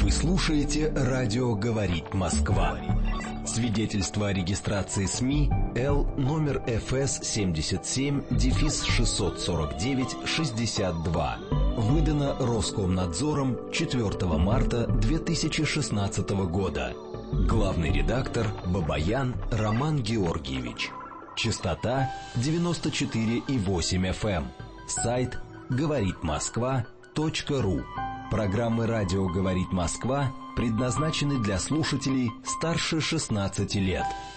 Вы слушаете «Радио говорит Москва». Свидетельство о регистрации СМИ Л номер ФС 77-649-62. Выдано Роскомнадзором 4 марта 2016 года. Главный редактор Бабаян Роман Георгиевич. Частота 94,8 FM. Сайт говоритмосква.ру. Программы «Радио говорит Москва» предназначены для слушателей старше 16 лет.